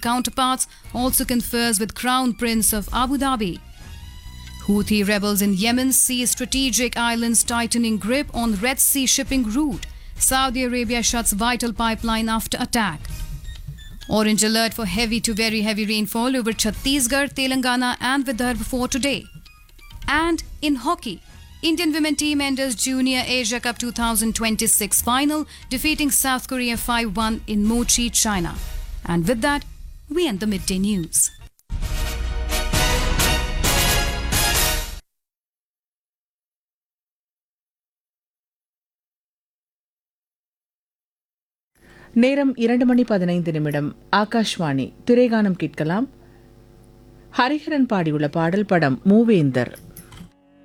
counterparts, also confers with Crown Prince of Abu Dhabi. Houthi rebels in Yemen seize strategic islands, tightening grip on Red Sea shipping route. Saudi Arabia shuts vital pipeline after attack. Orange alert for heavy to very heavy rainfall over Chhattisgarh, Telangana and Vidarbha for today. And in hockey, Indian women team enters Junior Asia Cup 2026 final, defeating South Korea 5-1 in Mochi, China. And with that, we end the midday news. நேரம் 2:15 ஆகாஷ்வாணி திரைகானம் கேட்கலாம். ஹரிஹரன் பாடியுள்ள பாடல் படம் மூவேந்தர்.